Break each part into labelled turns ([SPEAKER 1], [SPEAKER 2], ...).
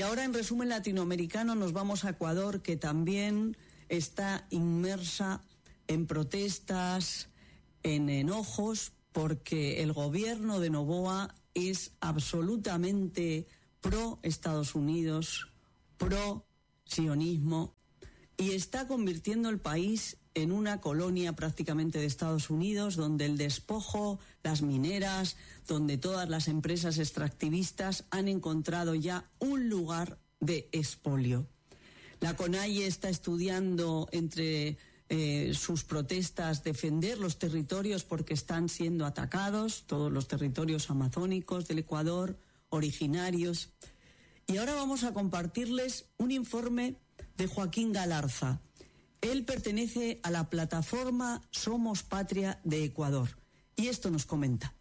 [SPEAKER 1] Y ahora, en resumen latinoamericano, nos vamos a Ecuador, que también está inmersa en protestas, en enojos, porque el gobierno de Noboa es absolutamente pro Estados Unidos, pro sionismo, y está convirtiendo el país en una colonia prácticamente de Estados Unidos, donde el despojo, las mineras, donde todas las empresas extractivistas han encontrado ya un lugar de expolio. La CONAIE está estudiando entre sus protestas defender los territorios porque están siendo atacados, todos los territorios amazónicos del Ecuador, originarios. Y ahora vamos a compartirles un informe de Joaquín Galarza. Él pertenece a la plataforma Somos Patria de Ecuador y esto nos comenta.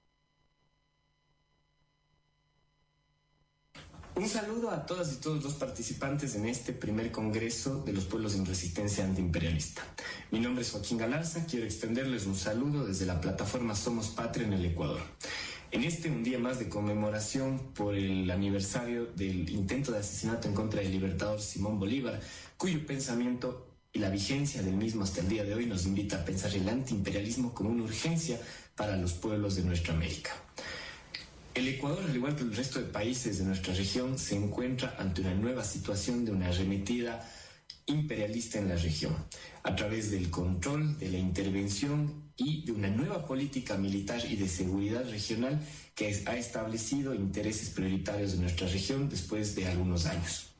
[SPEAKER 2] Un saludo a todas y todos los participantes en este primer Congreso de los Pueblos en Resistencia Antiimperialista. Mi nombre es Joaquín Galarza, quiero extenderles un saludo desde la plataforma Somos Patria en el Ecuador. En un día más de conmemoración por el aniversario del intento de asesinato en contra del libertador Simón Bolívar, cuyo pensamiento y la vigencia del mismo hasta el día de hoy nos invita a pensar el antiimperialismo como una urgencia para los pueblos de nuestra América. El Ecuador, al igual que el resto de países de nuestra región, se encuentra ante una nueva situación de una arremetida imperialista en la región, a través del control, de la intervención y de una nueva política militar y de seguridad regional que ha establecido intereses prioritarios de nuestra región después de algunos años.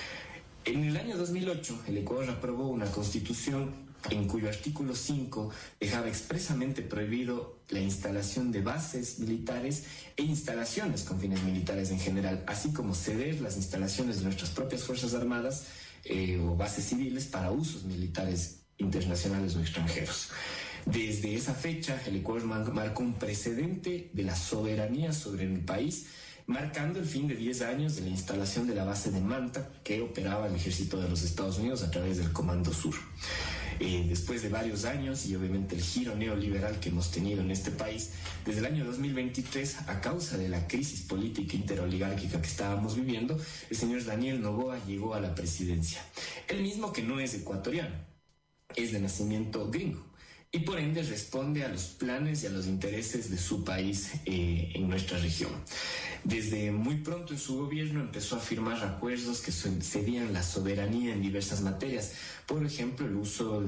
[SPEAKER 2] En el año 2008, el Ecuador aprobó una constitución en cuyo artículo 5 dejaba expresamente prohibido la instalación de bases militares e instalaciones con fines militares en general, así como ceder las instalaciones de nuestras propias Fuerzas Armadas o bases civiles para usos militares internacionales o extranjeros. Desde esa fecha, el Ecuador marcó un precedente de la soberanía sobre el país, marcando el fin de 10 años de la instalación de la base de Manta, que operaba el ejército de los Estados Unidos a través del Comando Sur. Después de varios años y obviamente el giro neoliberal que hemos tenido en este país, desde el año 2023, a causa de la crisis política interoligárquica que estábamos viviendo, el señor Daniel Noboa llegó a la presidencia. Él mismo que no es ecuatoriano, es de nacimiento gringo, y por ende responde a los planes y a los intereses de su país en nuestra región. Desde muy pronto en su gobierno empezó a firmar acuerdos que cedían la soberanía en diversas materias. Por ejemplo, el uso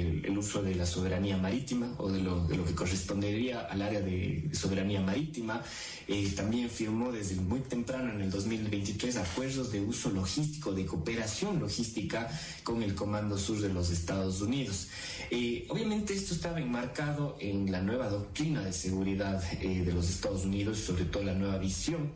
[SPEAKER 2] de la soberanía marítima o de lo que correspondería al área de soberanía marítima. También firmó desde muy temprano en el 2023 acuerdos de uso logístico, de cooperación logística con el Comando Sur de los Estados Unidos. Obviamente esto estaba enmarcado en la nueva doctrina de seguridad de los Estados Unidos, sobre todo la nueva visión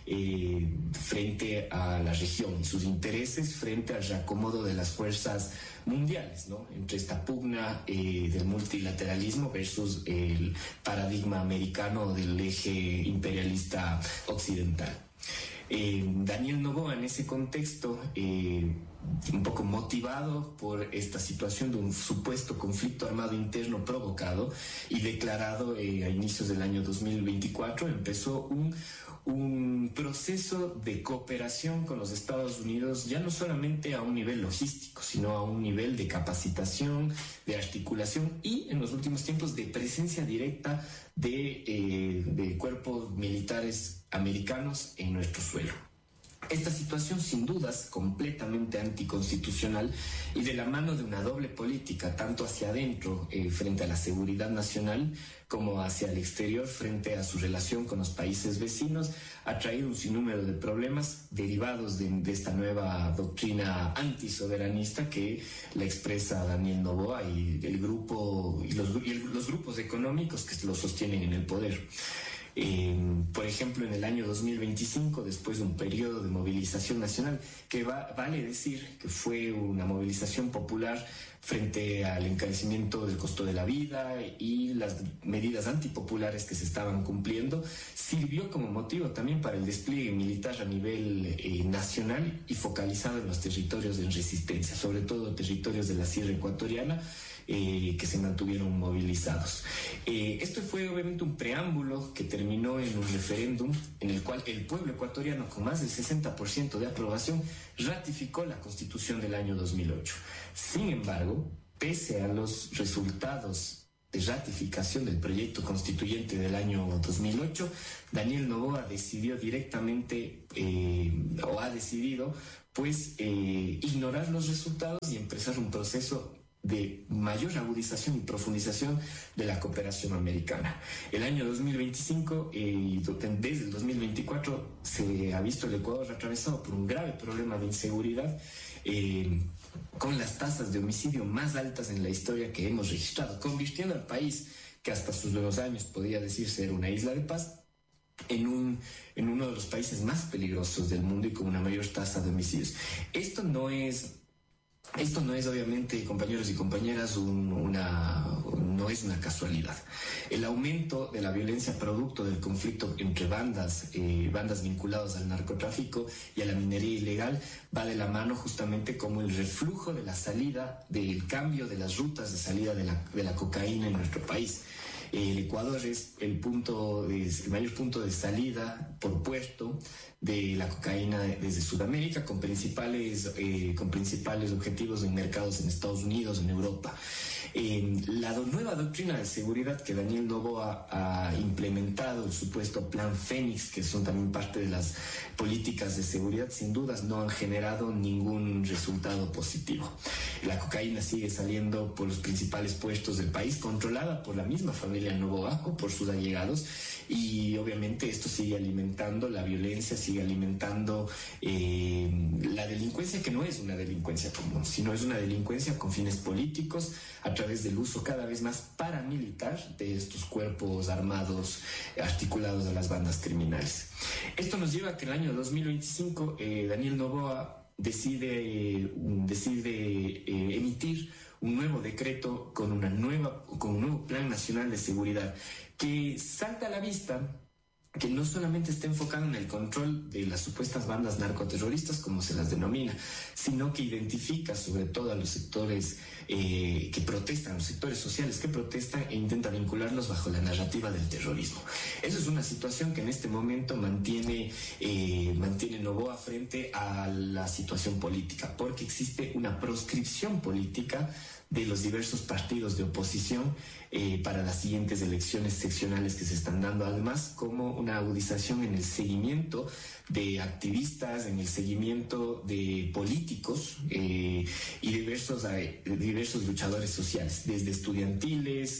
[SPEAKER 2] frente a la región y sus intereses frente al reacomodo de las fuerzas mundiales, ¿no? Entre esta pugna del multilateralismo versus el paradigma americano del eje imperialista occidental. Daniel Noboa, en ese contexto, un poco motivado por esta situación de un supuesto conflicto armado interno provocado y declarado a inicios del año 2024, empezó un proceso de cooperación con los Estados Unidos, ya no solamente a un nivel logístico, sino a un nivel de capacitación, de articulación y, en los últimos tiempos, de presencia directa de cuerpos militares americanos en nuestro suelo. Esta situación, sin dudas, completamente anticonstitucional y de la mano de una doble política, tanto hacia adentro, frente a la seguridad nacional, como hacia el exterior, frente a su relación con los países vecinos, ha traído un sinnúmero de problemas derivados de esta nueva doctrina antisoberanista que la expresa Daniel Noboa y el grupo y los grupos económicos que lo sostienen en el poder. Por ejemplo, en el año 2025, después de un periodo de movilización nacional, que vale decir que fue una movilización popular frente al encarecimiento del costo de la vida y las medidas antipopulares que se estaban cumpliendo, sirvió como motivo también para el despliegue militar a nivel nacional y focalizado en los territorios de resistencia, sobre todo territorios de la Sierra Ecuatoriana, que se mantuvieron movilizados. Esto fue obviamente un preámbulo que terminó en un referéndum en el cual el pueblo ecuatoriano, con más del 60% de aprobación, ratificó la Constitución del año 2008. Sin embargo, pese a los resultados de ratificación del proyecto constituyente del año 2008, Daniel Noboa decidió directamente, o ha decidido, pues, ignorar los resultados y empezar un proceso de mayor agudización y profundización de la cooperación americana. El año 2025 y desde el 2024 se ha visto el Ecuador atravesado por un grave problema de inseguridad, con las tasas de homicidio más altas en la historia que hemos registrado, convirtiendo al país, que hasta sus nuevos años podía decirse era una isla de paz, en uno de los países más peligrosos del mundo y con una mayor tasa de homicidios. Esto no es obviamente, compañeros y compañeras, no es una casualidad. El aumento de la violencia producto del conflicto entre bandas vinculadas al narcotráfico y a la minería ilegal va de la mano justamente como el reflujo de la salida, del cambio de las rutas de salida de la cocaína en nuestro país. El Ecuador es el mayor punto de salida por puerto de la cocaína desde Sudamérica, con principales objetivos en mercados en Estados Unidos, en Europa. La nueva doctrina de seguridad que Daniel Noboa ha implementado, el supuesto Plan Fénix, que son también parte de las políticas de seguridad, sin dudas no han generado ningún resultado positivo. La cocaína sigue saliendo por los principales puestos del país, controlada por la misma familia Noboa o por sus allegados, y obviamente esto sigue alimentando la violencia, sigue alimentando la delincuencia, que no es una delincuencia común, sino es una delincuencia con fines políticos a través del uso cada vez más paramilitar de estos cuerpos armados articulados a las bandas criminales. Esto nos lleva a que en el año 2025 Daniel Noboa decide emitir un nuevo decreto con un nuevo Plan Nacional de Seguridad que salta a la vista, que no solamente está enfocado en el control de las supuestas bandas narcoterroristas, como se las denomina, sino que identifica sobre todo a los sectores que protestan, los sectores sociales que protestan, e intenta vincularlos bajo la narrativa del terrorismo. Eso es una situación que en este momento mantiene Noboa frente a la situación política, porque existe una proscripción política de los diversos partidos de oposición para las siguientes elecciones seccionales que se están dando, además como una agudización en el seguimiento de activistas, en el seguimiento de políticos y diversos luchadores sociales, desde estudiantiles,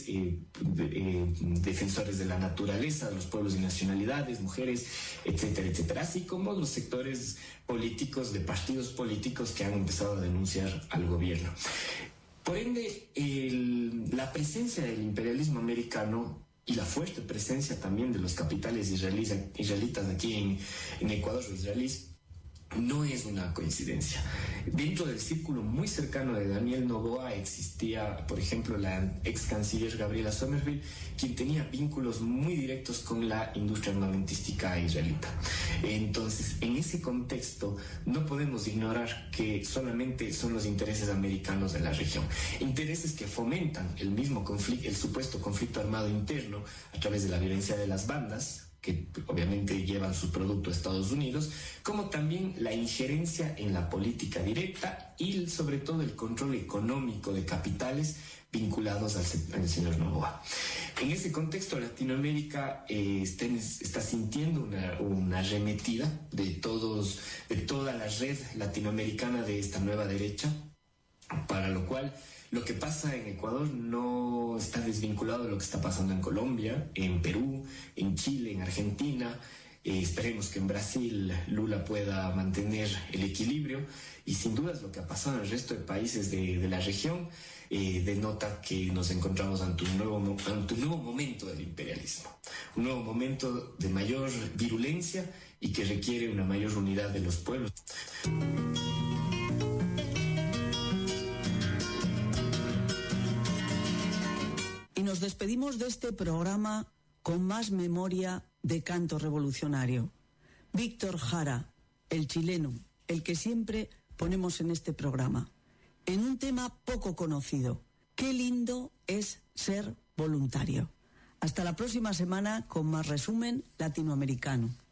[SPEAKER 2] defensores de la naturaleza, de los pueblos y nacionalidades, mujeres, etcétera, etcétera, así como los sectores políticos de partidos políticos que han empezado a denunciar al gobierno. Por ende, la presencia del imperialismo americano y la fuerte presencia también de los capitales israelitas aquí en Ecuador, o israelíes, no es una coincidencia. Dentro del círculo muy cercano de Daniel Noboa existía, por ejemplo, la ex canciller Gabriela Sommerville, quien tenía vínculos muy directos con la industria armamentística israelita. Entonces, en ese contexto, no podemos ignorar que solamente son los intereses americanos de la región, intereses que fomentan el mismo conflicto, el supuesto conflicto armado interno a través de la violencia de las bandas, que obviamente llevan su producto a Estados Unidos, como también la injerencia en la política directa y sobre todo el control económico de capitales vinculados al señor Noboa. En ese contexto, Latinoamérica está sintiendo una arremetida de toda la red latinoamericana de esta nueva derecha, para lo cual lo que pasa en Ecuador no está desvinculado de lo que está pasando en Colombia, en Perú, en Chile, en Argentina. Esperemos que en Brasil Lula pueda mantener el equilibrio, y sin dudas lo que ha pasado en el resto de países de la región denota que nos encontramos ante un nuevo momento del imperialismo, un nuevo momento de mayor virulencia y que requiere una mayor unidad de los pueblos.
[SPEAKER 1] Nos despedimos de este programa con más memoria de canto revolucionario. Víctor Jara, el chileno, el que siempre ponemos en este programa, en un tema poco conocido, Qué lindo es ser voluntario. Hasta la próxima semana con más resumen latinoamericano.